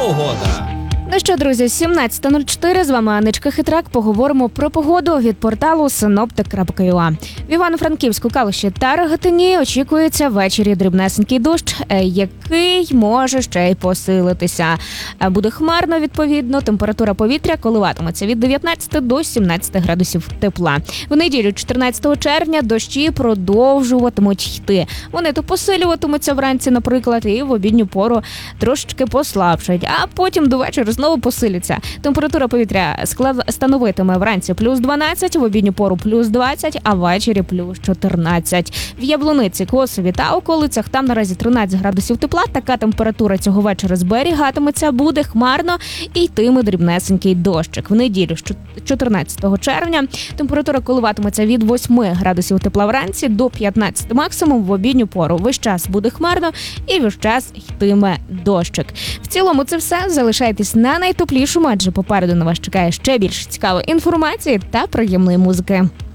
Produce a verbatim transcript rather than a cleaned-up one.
Погода. Ну що, друзі, сімнадцята нуль чотири, з вами Анечка Хитрак. Поговоримо про погоду від порталу синоптик крапка ю а. В Івано-Франківську, Калуші та Рогатині очікується ввечері дрібнесенький дощ, який може ще й посилитися. Буде хмарно, відповідно, температура повітря коливатиметься від дев'ятнадцяти до сімнадцяти градусів тепла. В неділю, чотирнадцятого червня, дощі продовжуватимуть йти. Вони то посилюватимуться вранці, наприклад, і в обідню пору трошечки послабшать, а потім до вечора знову посиляться. Температура повітря становитиме вранці плюс дванадцять, в обідню пору плюс двадцять, а ввечері плюс чотирнадцять. В Яблуниці, Косові та околицях там наразі тринадцять градусів тепла. Така температура цього вечора зберігатиметься, буде хмарно і йтиме дрібнесенький дощик. В неділю, чотирнадцятого червня, температура коливатиметься від восьми градусів тепла вранці до п'ятнадцяти максимум, в обідню пору. Весь час буде хмарно і весь час йтиме дощик. В цілому це все. Залишайтесь на найтеплішому, адже попереду на вас чекає ще більше цікавої інформації та приємної музики.